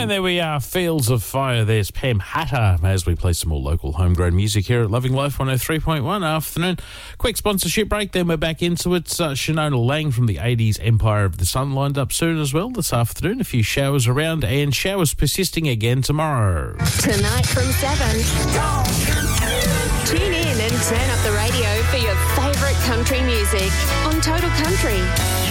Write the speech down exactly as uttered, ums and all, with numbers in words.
And there we are, Fields of Fire. There's Pam Hatter as we play some more local homegrown music here at Loving Life one oh three point one afternoon. Quick sponsorship break, then we're back into it. Uh, Shonona Lang from the eighties Empire of the Sun lined up soon as well this afternoon. A few showers around and showers persisting again tomorrow. Tonight from seven. Tune in and turn up the radio for your favourite country music on Total Country.